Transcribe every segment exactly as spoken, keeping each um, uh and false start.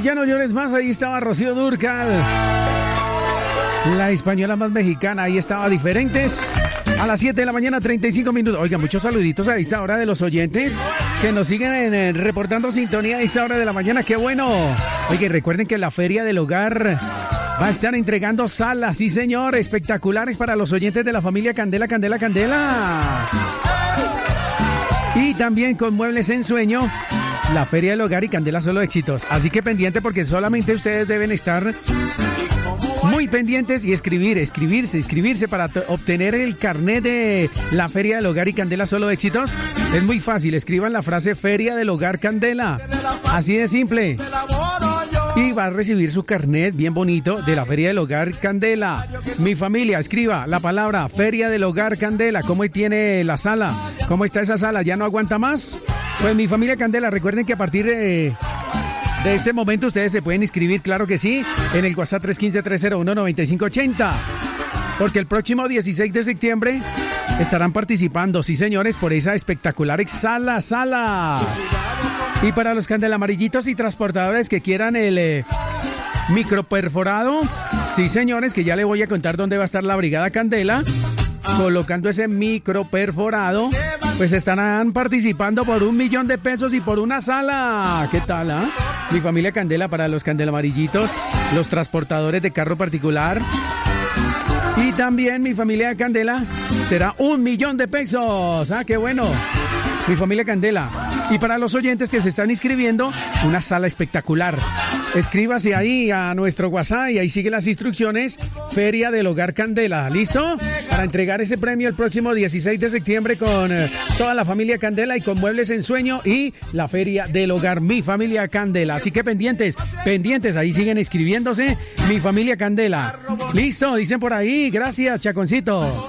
Ya no llores más, ahí estaba Rocío Dúrcal. La española más mexicana, ahí estaba Diferentes. A las siete de la mañana, treinta y cinco minutos. Oiga, muchos saluditos a esta hora de los oyentes que nos siguen en, en, reportando sintonía a esta hora de la mañana. ¡Qué bueno! Oiga, recuerden que la Feria del Hogar va a estar entregando salas, sí señor, espectaculares para los oyentes de la familia Candela, Candela, Candela. Y también con Muebles en Sueño, la Feria del Hogar y Candela Solo Éxitos. Así que pendiente porque solamente ustedes deben estar muy pendientes y escribir, escribirse, escribirse para t- obtener el carnet de la Feria del Hogar y Candela Solo Éxitos. Es muy fácil, escriban la frase Feria del Hogar Candela. Así de simple. Y va a recibir su carnet bien bonito de la Feria del Hogar Candela. Mi familia, escriba la palabra Feria del Hogar Candela. ¿Cómo tiene la sala? ¿Cómo está esa sala? ¿Ya no aguanta más? Pues mi familia Candela, recuerden que a partir de... De este momento ustedes se pueden inscribir, claro que sí, en el WhatsApp tres uno cinco, tres cero uno, nueve cinco ocho cero. Porque el próximo dieciséis de septiembre estarán participando, sí señores, por esa espectacular sala, sala. Y para los candelamarillitos y transportadores que quieran el eh, microperforado, sí señores, que ya le voy a contar dónde va a estar la Brigada Candela, colocando ese microperforado. Pues estarán participando por un millón de pesos y por una sala. ¿Qué tal, ah? Mi familia Candela para los candelamarillitos, los transportadores de carro particular. Y también mi familia Candela será un millón de pesos. Ah, qué bueno. Mi familia Candela. Y para los oyentes que se están inscribiendo, una sala espectacular. Escríbase ahí a nuestro WhatsApp y ahí sigue las instrucciones. Feria del Hogar Candela. ¿Listo? Para entregar ese premio el próximo dieciséis de septiembre con eh, toda la familia Candela y con Muebles en Sueño y la Feria del Hogar, mi familia Candela. Así que pendientes, pendientes, ahí siguen escribiéndose, mi familia Candela. ¿Listo? Dicen por ahí. Gracias, Chaconcito.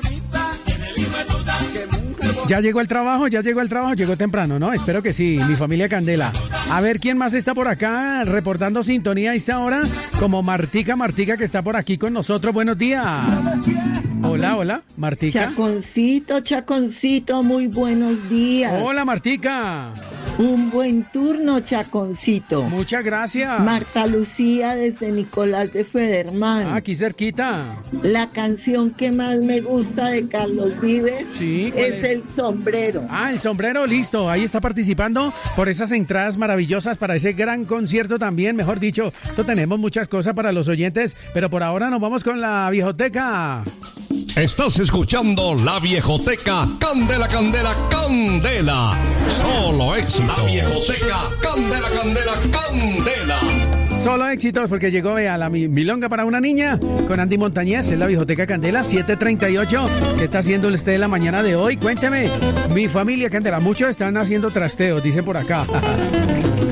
¿Ya llegó el trabajo? ¿Ya llegó el trabajo? Llegó temprano, ¿no? Espero que sí, mi familia Candela. A ver, ¿quién más está por acá reportando sintonía a esta hora? Como Martica, Martica que está por aquí con nosotros. Buenos días. Hola, hola, Martica. Chaconcito, Chaconcito, muy buenos días. Hola, Martica. Un buen turno, Chaconcito. Muchas gracias. Marta Lucía desde Nicolás de Federman. Ah, aquí cerquita. La canción que más me gusta de Carlos Vives sí, es, es El Sombrero. Ah, El Sombrero, listo. Ahí está participando por esas entradas maravillosas para ese gran concierto también. Mejor dicho, eso tenemos muchas cosas para los oyentes, pero por ahora nos vamos con la viejoteca. Estás escuchando La Viejoteca, Candela, Candela, Candela. Solo éxito. La Viejoteca, Candela, Candela, Candela. Solo éxitos porque llegó a la milonga para una niña con Andy Montañez en La Viejoteca Candela siete treinta y ocho. ¿Qué está haciendo usted la mañana de hoy? Cuénteme. Mi familia Candela, muchos están haciendo trasteos, dicen por acá.